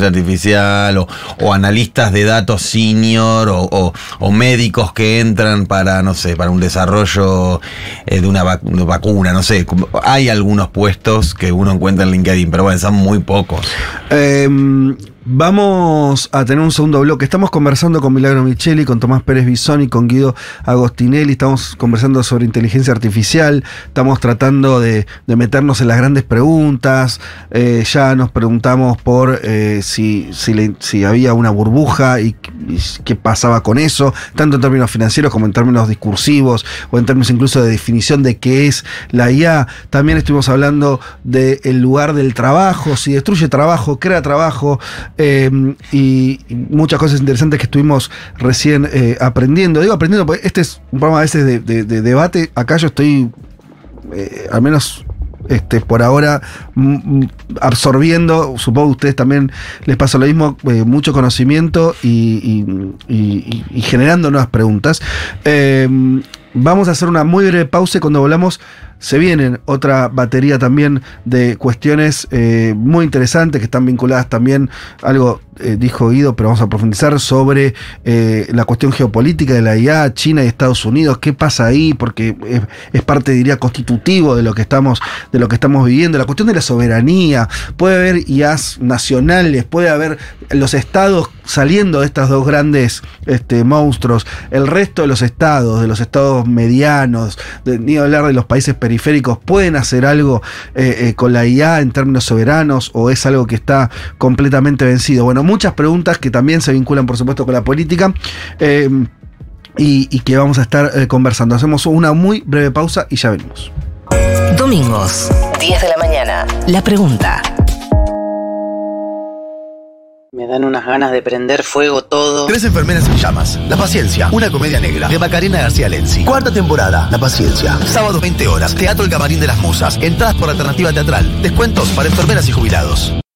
inteligencia artificial o analistas de datos senior o médicos que entran para, no sé, para un desarrollo de una vacuna, no sé. Hay algunos puestos que uno encuentra en LinkedIn, pero bueno, son muy pocos. Vamos a tener un segundo bloque. Estamos conversando con Milagro Micheli, con Tomás Pérez Bisoni, con Guido Agostinelli. Estamos conversando sobre inteligencia artificial. Estamos tratando de meternos en las grandes preguntas. Ya nos preguntamos por si había una burbuja y qué pasaba con eso, tanto en términos financieros como en términos discursivos o en términos incluso de definición de qué es la IA. También estuvimos hablando del lugar del trabajo, si destruye trabajo, crea trabajo. Y muchas cosas interesantes que estuvimos recién aprendiendo. Digo aprendiendo porque este es un programa a veces de debate. Acá yo estoy, al menos por ahora, absorbiendo. Supongo que a ustedes también les pasa lo mismo, mucho conocimiento y generando nuevas preguntas. Vamos a hacer una muy breve pausa y cuando volvamos se vienen otra batería también de cuestiones muy interesantes que están vinculadas también, algo dijo Guido, pero vamos a profundizar sobre la cuestión geopolítica de la IA, China y Estados Unidos, qué pasa ahí, porque es parte, diría, constitutivo de lo que estamos viviendo, la cuestión de la soberanía. Puede haber IAs nacionales, puede haber los estados saliendo de estas dos grandes monstruos, el resto de los estados medianos, ni hablar de los países periféricos, pueden hacer algo con la IA en términos soberanos o es algo que está completamente vencido. Bueno, muchas preguntas que también se vinculan, por supuesto, con la política y que vamos a estar conversando. Hacemos una muy breve pausa y ya venimos. Domingos, 10 de la mañana. La pregunta. Me dan unas ganas de prender fuego todo. 3 enfermeras en llamas. La paciencia, una comedia negra de Macarena García Lenzi. 4ª temporada, La paciencia. Sábado 20 horas, Teatro El Camarín de las Musas. Entradas por Alternativa Teatral. Descuentos para enfermeras y jubilados.